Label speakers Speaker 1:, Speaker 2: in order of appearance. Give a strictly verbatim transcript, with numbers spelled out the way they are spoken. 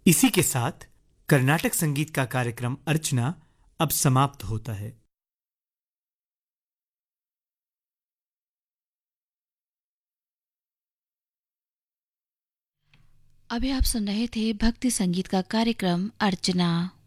Speaker 1: इसी के साथ कर्नाटक संगीत का कार्यक्रम अर्चना अब समाप्त होता है।
Speaker 2: अभी आप सुन रहे थे भक्ति संगीत का कार्यक्रम अर्चना।